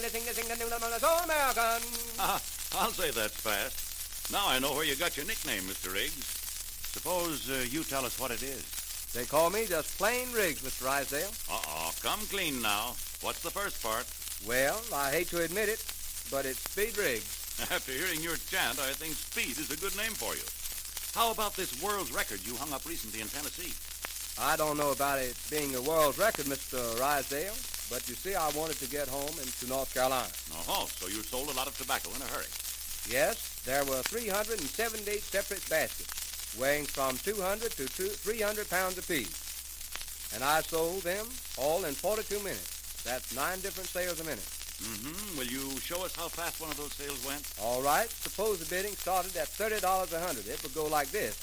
I'll say that's fast. Now I know where you got your nickname, Mr. Riggs. Suppose you tell us what it is. They call me just plain Riggs, Mr. Rysdale. Come clean now. What's the first part? Well, I hate to admit it, but it's Speed Riggs. After hearing your chant, I think Speed is a good name for you. How about this world's record you hung up recently in Tennessee? I don't know about it being a world record, Mr. Rysdale, but you see, I wanted to get home into North Carolina. Oh, so you sold a lot of tobacco in a hurry. Yes, there were 378 separate baskets, weighing from 200 to 300 pounds apiece. And I sold them all in 42 minutes. That's 9 different sales a minute. Mm-hmm. Will you show us how fast one of those sales went? All right. Suppose the bidding started at $30 a hundred. It would go like this.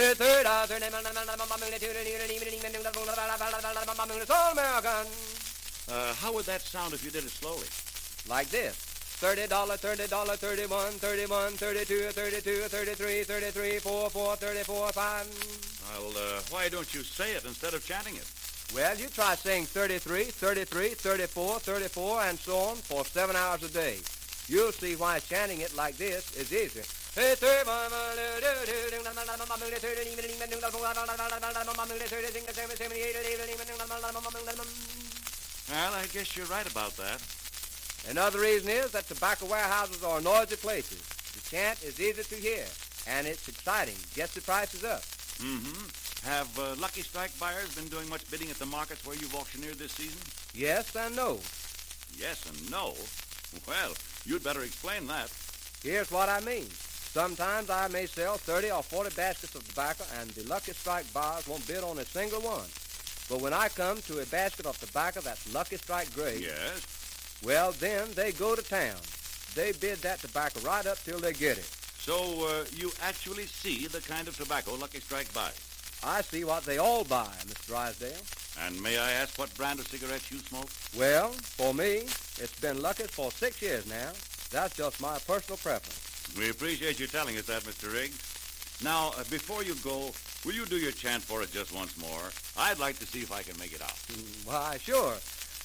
How would that sound if you did it slowly? Like this. $30, $30, 31, 31, 32, 32, 33, 33, 44, 34, 5. Well, why don't you say it instead of chanting it? Well, you try saying 33, 33, 34, 34, and so on for 7 hours a day. You'll see why chanting it like this is easier. Well, I guess you're right about that. Another reason is that tobacco warehouses are noisy places. The chant is easy to hear, and it's exciting. Gets the prices up. Mm-hmm. Have Lucky Strike buyers been doing much bidding at the markets where you've auctioneered this season? Yes and no. Yes and no? Well, you'd better explain that. Here's what I mean. Sometimes I may sell 30 or 40 baskets of tobacco, and the Lucky Strike buyers won't bid on a single one. But when I come to a basket of tobacco that's Lucky Strike grade, yes, well, then they go to town. They bid that tobacco right up till they get it. So you actually see the kind of tobacco Lucky Strike buys? I see what they all buy, Mr. Drysdale. And may I ask what brand of cigarettes you smoke? Well, for me, it's been Lucky's for 6 years now. That's just my personal preference. We appreciate you telling us that, Mr. Riggs. Now, before you go, will you do your chant for it just once more? I'd like to see if I can make it out. Why, sure.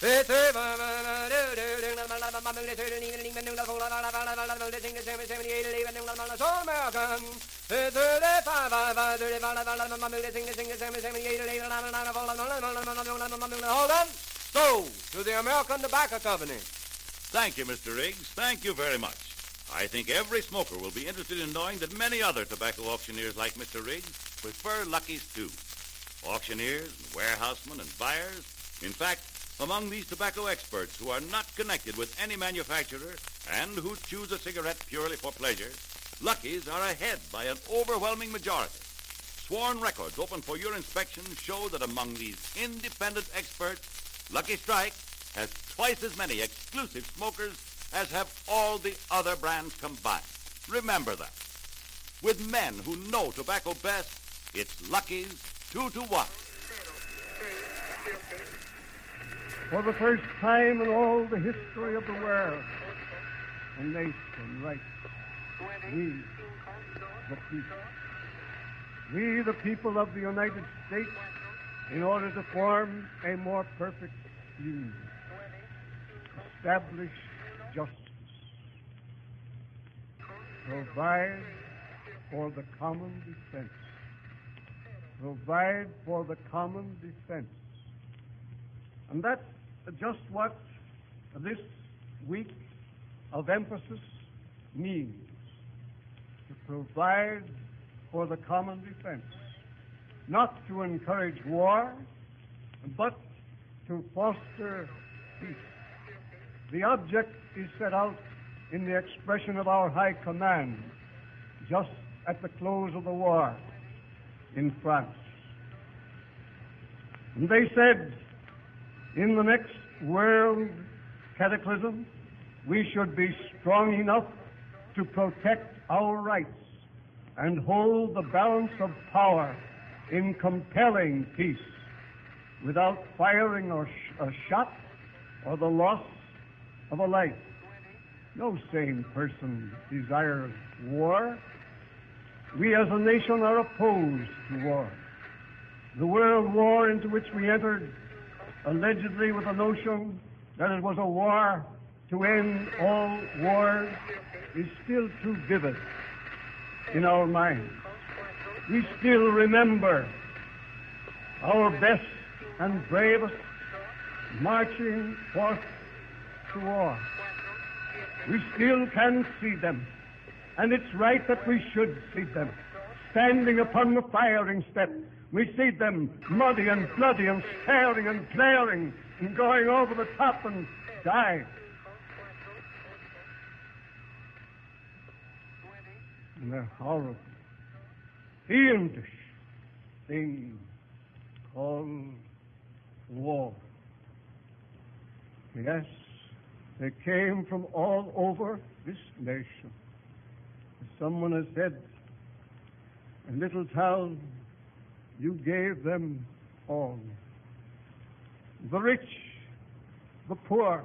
Hold on. So, to the American Tobacco Company. Thank you, Mr. Riggs. Thank you very much. I think every smoker will be interested in knowing that many other tobacco auctioneers like Mr. Riggs prefer Lucky's too. Auctioneers, warehousemen, and buyers. In fact, among these tobacco experts who are not connected with any manufacturer and who choose a cigarette purely for pleasure, Lucky's are ahead by an overwhelming majority. Sworn records open for your inspection show that among these independent experts, Lucky Strike has twice as many exclusive smokers as have all the other brands combined. Remember that. With men who know tobacco best, it's Lucky's 2 to 1. For the first time in all the history of the world, a nation writes, we, the people. We, the people of the United States, in order to form a more perfect union, establish justice, provide for the common defense, provide for the common defense. And that's just what this week of emphasis means, to provide for the common defense, not to encourage war, but to foster peace. The object is set out in the expression of our High Command just at the close of the war in France. And they said, in the next world cataclysm, we should be strong enough to protect our rights and hold the balance of power in compelling peace without firing a shot or the loss of a life. No sane person desires war. We as a nation are opposed to war. The world war into which we entered, allegedly with the notion that it was a war to end all wars is still too vivid in our minds. We still remember our best and bravest marching forth to war. We still can see them, and it's right that we should see them. Standing upon the firing step, we see them muddy and bloody and staring and glaring and going over the top and die. And the horrible, fiendish thing called war. Yes, they came from all over this nation. As someone has said, a little town, you gave them all. The rich, the poor,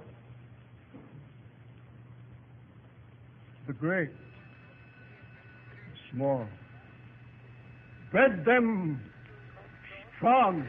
the great, the small. Bred them strong,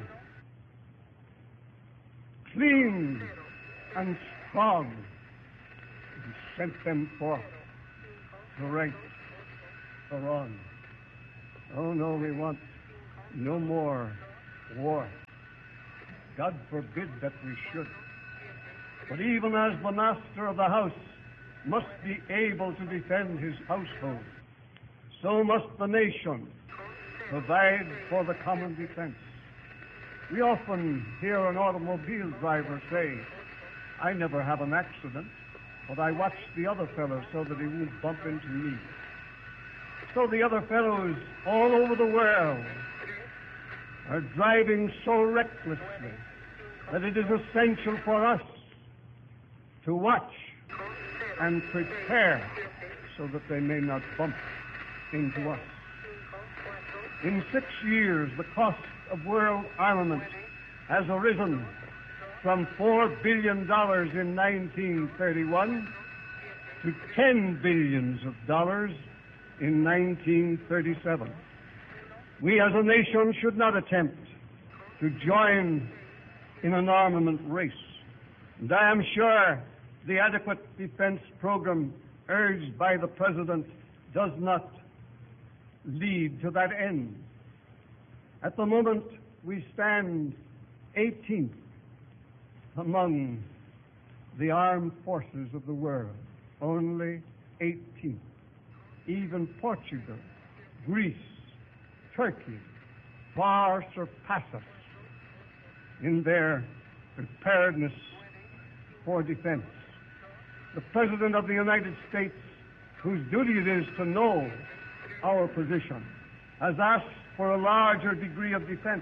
clean and strong, and sent them forth to right or wrong. Oh no, we want no more war. God forbid that we should. But even as the master of the house must be able to defend his household, so must the nation provide for the common defense. We often hear an automobile driver say, I never have an accident, but I watch the other fellow so that he won't bump into me. So the other fellows all over the world are driving so recklessly that it is essential for us to watch and prepare so that they may not bump into us. In 6 years, the cost of world armament has arisen from $4 billion in 1931 to $10 billion in 1937. We as a nation should not attempt to join in an armament race. And I am sure the adequate defense program urged by the President does not lead to that end. At the moment, we stand 18th among the armed forces of the world, only 18th. Even Portugal, Greece, Turkey far surpass us in their preparedness for defense. The President of the United States, whose duty it is to know our position, has asked for a larger degree of defense.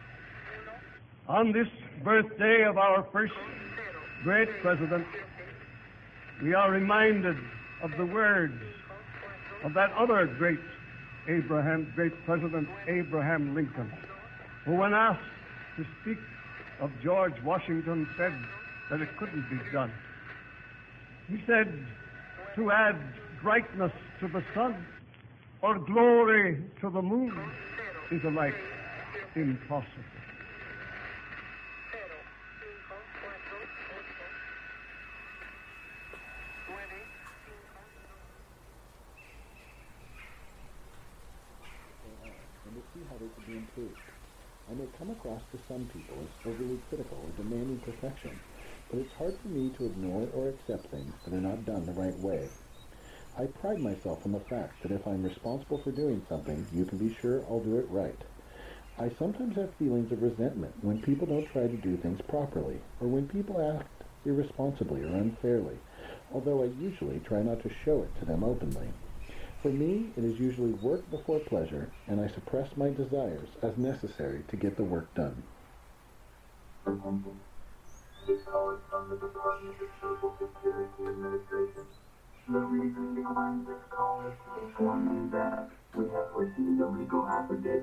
On this birthday of our first great president, we are reminded of the words of that other great President, Abraham Lincoln, who, when asked to speak of George Washington, said that it couldn't be done. He said, to add brightness to the sun or glory to the moon is alike impossible. And to see how they could be improved. I may come across to some people as overly critical or demanding perfection, but it's hard for me to ignore or accept things that are not done the right way. I pride myself on the fact that if I'm responsible for doing something, you can be sure I'll do it right. I sometimes have feelings of resentment when people don't try to do things properly, or when people act irresponsibly or unfairly, although I usually try not to show it to them openly. For me, it is usually work before pleasure, and I suppress my desires as necessary to get the work done. This call is from the Department of Social Security Administration. The reason behind this call is to inform you that we have received a legal affidavit